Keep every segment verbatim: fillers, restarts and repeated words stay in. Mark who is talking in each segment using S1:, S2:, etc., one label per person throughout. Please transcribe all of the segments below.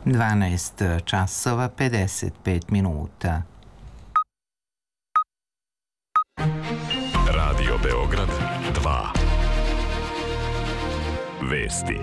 S1: dvanaest časova pedeset pet minuta.
S2: Radio Beograd dva. Vesti.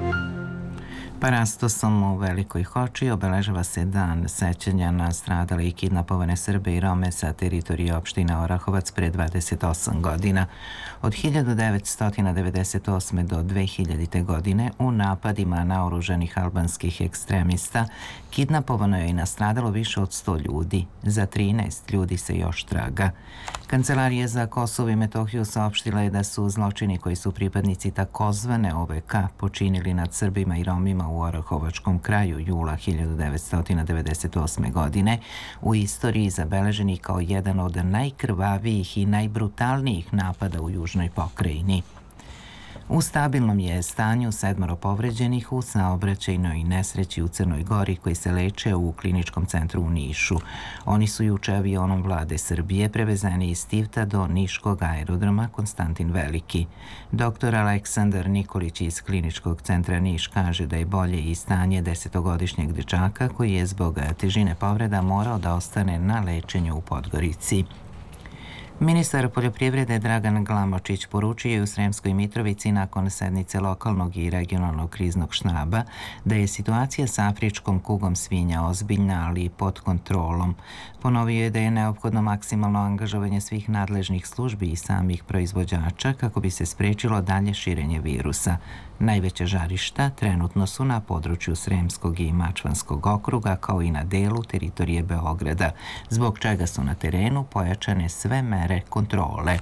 S1: Parastosom u Velikoj Hoči obeležava se dan sećanja na stradale i kidnapovane Srbe i Rome sa teritorije opštine Orahovac pre dvadeset osam godina. Od hiljadu devetsto devedeset osme. do dve hiljadite. godine u napadima naoružanih albanskih ekstremista kidnapovano je i nastradalo više od sto ljudi. Za trinaest ljudi se još traga. Kancelarija za Kosovo i Metohiju saopštila je da su zločini koji su pripadnici takozvane O V K počinili nad Srbima i Romima u Orahovačkom kraju jula hiljadu devetsto devedeset osme. godine u istoriji zabeleženi kao jedan od najkrvavijih i najbrutalnijih napada u južnoj pokrajini. U stabilnom je stanju sedmoro povređenih u saobraćajnoj nesreći u Crnoj Gori koji se leče u kliničkom centru u Nišu. Oni su juče avionom vlade Srbije prevezeni iz Tivta do niškog aerodroma Konstantin Veliki. Doktor Aleksandar Nikolić iz kliničkog centra Niš kaže da je bolje i stanje desetogodišnjeg dečaka koji je zbog težine povreda morao da ostane na lečenju u Podgorici. Ministar poljoprivrede Dragan Glamočić poručio je u Sremskoj Mitrovici nakon sednice lokalnog i regionalnog kriznog štaba da je situacija sa afričkom kugom svinja ozbiljna, ali pod kontrolom. Ponovio je da je neophodno maksimalno angažovanje svih nadležnih službi i samih proizvođača kako bi se sprečilo dalje širenje virusa. Najveća žarišta trenutno su na području Sremskog i Mačvanskog okruga kao i na delu teritorije Beograda, zbog čega su na terenu pojačane sve mere kontrole.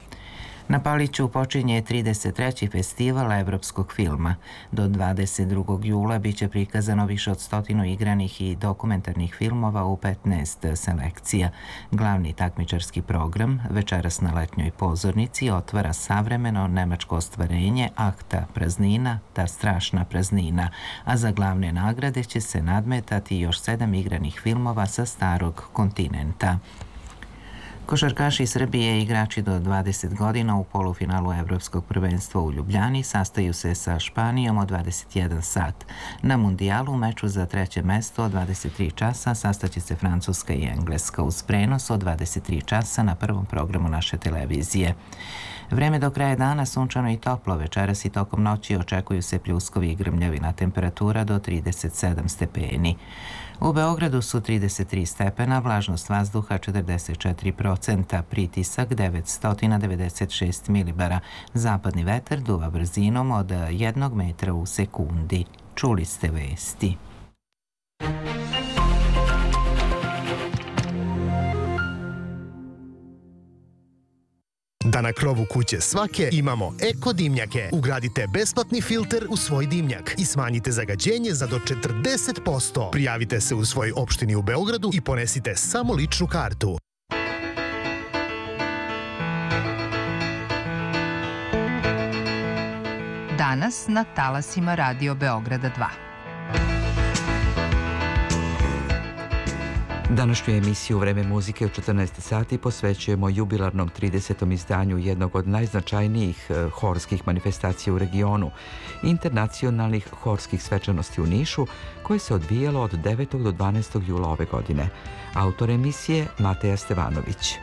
S1: Na Paliću počinje trideset treći festival evropskog filma. Do dvadeset drugog jula biće prikazano više od stotinu igranih i dokumentarnih filmova u petnaest selekcija. Glavni takmičarski program večeras na letnjoj pozornici otvara savremeno nemačko ostvarenje Akta praznina, ta strašna praznina, a za glavne nagrade će se nadmetati još sedam igranih filmova sa starog kontinenta. Košarkaši Srbije i igrači do dvadeset godina u polufinalu Evropskog prvenstva u Ljubljani sastaju se sa Španijom od dvadeset jedan sat. Na mundijalu u meču za treće mesto od dvadeset tri časa sastaće se Francuska i Engleska uz prenos od dvadeset tri časa na prvom programu naše televizije. Vreme do kraja dana sunčano i toplo, večeras i tokom noći očekuju se pljuskovi i grmljavina, temperatura do trideset sedam stepeni. U Beogradu su trideset tri stepena, vlažnost vazduha četrdeset četiri procenta, pritisak devetsto devedeset šest milibara. Zapadni vetar duva brzinom od jednog metra u sekundi. Čuli ste vesti.
S3: Da na krovu kuće svake imamo eko dimnjake. Ugradite besplatni filter u svoj dimnjak i smanjite zagađenje za do četrdeset posto. Prijavite se u svojoj opštini u Beogradu i ponesite samo ličnu kartu.
S4: Danas na talasima Radio Beograda dva.
S5: Današnju emisiju Vreme muzike u četrnaest sati posvećujemo jubilarnom tridesetom izdanju jednog od najznačajnijih horskih manifestacija u regionu, internacionalnih horskih svečanosti u Nišu, koje se odvijalo od devetog do dvanaestog jula ove godine. Autor emisije Mateja Stevanović.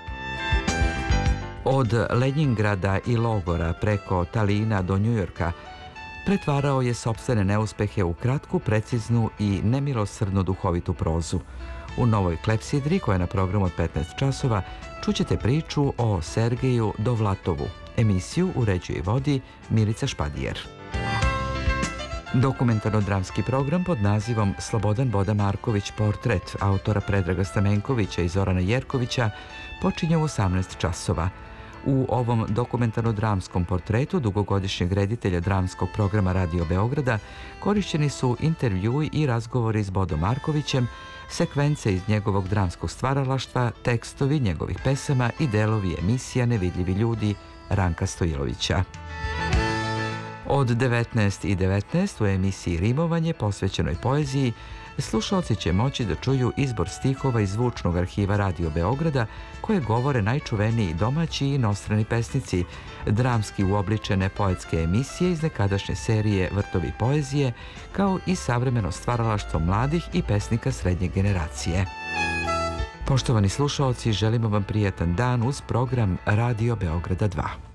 S5: Od Lenjingrada i logora preko Talina do Njujorka pretvarao je sopstvene neuspehe u kratku, preciznu i nemilosrdno duhovitu prozu. U novoj klepsidri, koja je na programu od petnaest časova, čućete priču o Sergeju Dovlatovu. Emisiju uređuje i vodi Milica Špadijer. Dokumentarno-dramski program pod nazivom Slobodan Boda Marković portret autora Predraga Stamenkovića i Zorana Jerkovića počinje u osamnaest časova. U ovom dokumentarno-dramskom portretu dugogodišnjeg reditelja dramskog programa Radio Beograda korišćeni su intervjui i razgovori s Bodom Markovićem, sekvence iz njegovog dramskog stvaralaštva, tekstovi njegovih pesama i delovi emisija Nevidljivi ljudi Ranka Stojilovića. Od devetnaest i devetnaest u emisiji Rimovanje posvećenoj poeziji slušalci će moći da čuju izbor stihova iz zvučnog arhiva Radio Beograda koje govore najčuveniji domaći i inostrani pesnici, dramski uobličene poetske emisije iz nekadašnje serije Vrtovi poezije, kao i savremeno stvaralaštvo mladih i pesnika srednje generacije. Poštovani slušalci, želimo vam prijatan dan uz program Radio Beograda dva.